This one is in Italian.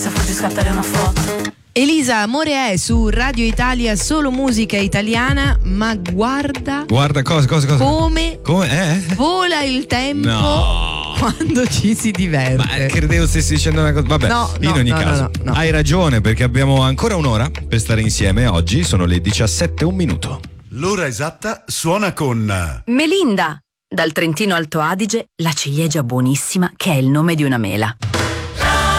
Faccio scattare una foto. Elisa, amore è su Radio Italia, solo musica italiana, ma guarda cosa? come vola il tempo. No. Quando ci si diverte. Ma credevo stessi dicendo una cosa. Vabbè, in ogni caso, no. hai ragione, perché abbiamo ancora un'ora per stare insieme. Oggi sono le 17:01. L'ora esatta suona con Melinda. Dal Trentino Alto Adige, la ciliegia buonissima che è il nome di una mela.